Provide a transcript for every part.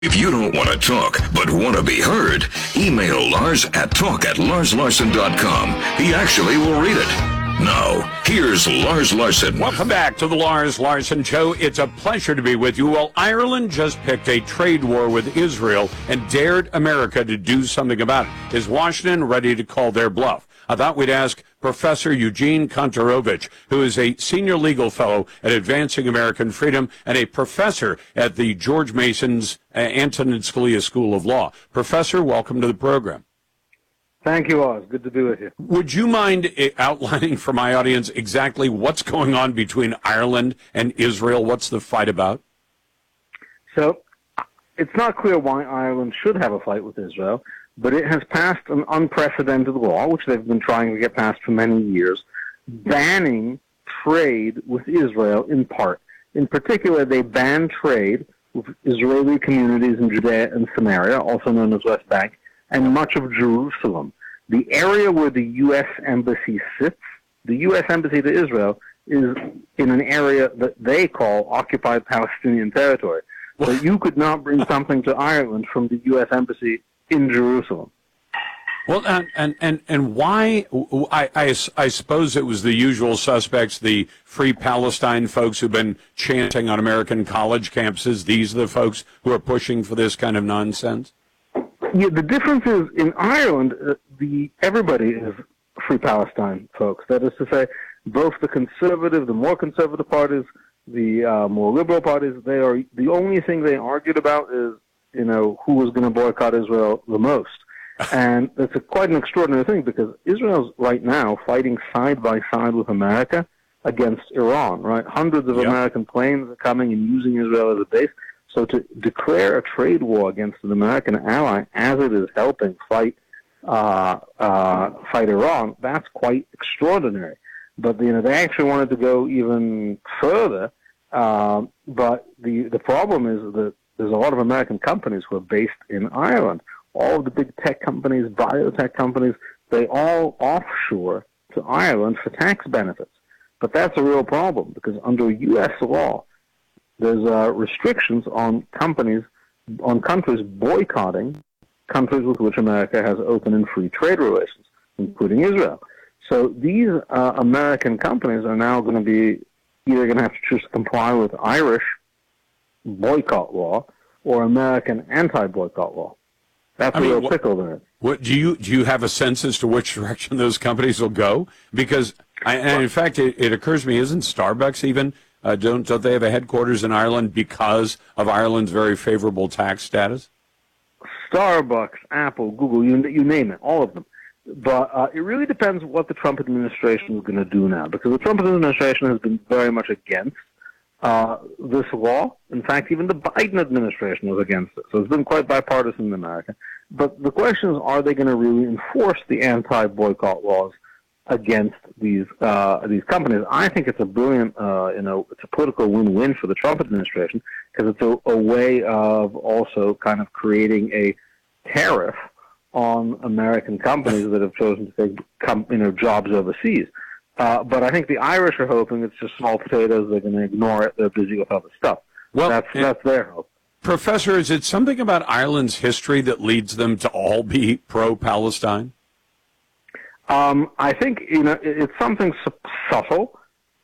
If you don't want to talk, but want to be heard, email Lars at talk@larslarson.com. He actually will read it. Now, here's Lars Larson. Welcome back to the Lars Larson Show. It's a pleasure to be with you. Well, Ireland just picked a trade war with Israel and dared America to do something about it. Is Washington ready to call their bluff? I thought we'd ask Professor Eugene Kontorovich, who is a senior legal fellow at Advancing American Freedom and a professor at the George Mason's Antonin Scalia School of Law. Professor, welcome to the program. Thank you, Oz. Good to be with you. Would you mind outlining for my audience exactly what's going on between Ireland and Israel? What's the fight about? So, it's not clear why Ireland should have a fight with Israel, but it has passed an unprecedented law, which they've been trying to get passed for many years, banning trade with Israel in part. In particular, they banned trade with Israeli communities in Judea and Samaria, also known as West Bank, and much of Jerusalem. The area where the U.S. Embassy sits, the U.S. Embassy to Israel, is in an area that they call occupied Palestinian territory. So you could not bring something to Ireland from the U.S. Embassy in Jerusalem. Well, and why? I suppose it was the usual suspects, the Free Palestine folks who've been chanting on American college campuses. These are the folks who are pushing for this kind of nonsense. Yeah, the difference is in Ireland, everybody is Free Palestine folks. That is to say, both the more conservative parties, the more liberal parties. They are the only thing they argued about is who was going to boycott Israel the most. And that's quite an extraordinary thing because Israel's right now fighting side by side with America against Iran, right? Hundreds of American planes are coming and using Israel as a base. So to declare a trade war against an American ally as it is helping fight Iran, that's quite extraordinary. But they actually wanted to go even further. But the problem is that there's a lot of American companies who are based in Ireland. All of the big tech companies, biotech companies, they all offshore to Ireland for tax benefits. But that's a real problem because under U.S. law, there's restrictions on countries boycotting countries with which America has open and free trade relations, including Israel. So these American companies are now going to be either going to have to choose to comply with Irish boycott law or American anti-boycott law. That's a real pickle there. What do you have a sense as to which direction those companies will go? Because in fact, it occurs to me, isn't Starbucks even? Don't they have a headquarters in Ireland because of Ireland's very favorable tax status? Starbucks, Apple, Google, you name it, all of them. But it really depends what the Trump administration is going to do now, because the Trump administration has been very much against this law. In fact, even the Biden administration was against it. So it's been quite bipartisan in America. But the question is, are they going to really enforce the anti-boycott laws against these companies? I think it's a brilliant, it's a political win-win for the Trump administration because it's a way of also kind of creating a tariff on American companies that have chosen to take jobs overseas. But I think the Irish are hoping it's just small potatoes. They're going to ignore it. They're busy with other stuff. Well, that's their hope. Professor, is it something about Ireland's history that leads them to all be pro-Palestine? I think it's something subtle.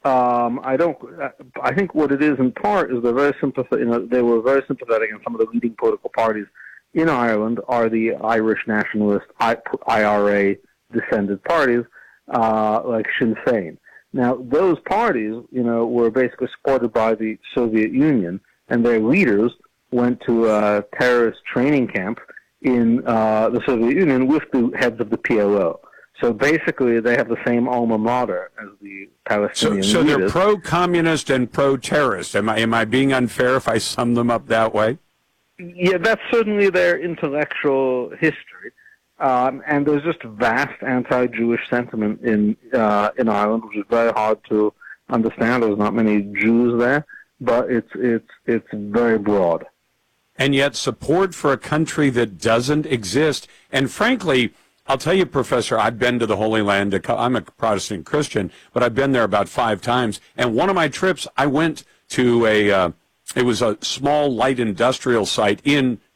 I think what it is in part is they're very sympathetic. They were very sympathetic, and some of the leading political parties in Ireland are the Irish nationalist IRA descended parties like Sinn Féin. Now, those parties, were basically supported by the Soviet Union, and their leaders went to a terrorist training camp in the Soviet Union with the heads of the PLO. So basically, they have the same alma mater as the Palestinian leaders. So they're pro-communist and pro-terrorist. Am I being unfair if I sum them up that way? Yeah, that's certainly their intellectual history. And there's just vast anti-Jewish sentiment in Ireland, which is very hard to understand. There's not many Jews there, but it's very broad. And yet support for a country that doesn't exist. And frankly, I'll tell you, Professor, I've been to the Holy Land. I'm a Protestant Christian, but I've been there about 5 times. And one of my trips, I went to It was a small light industrial site in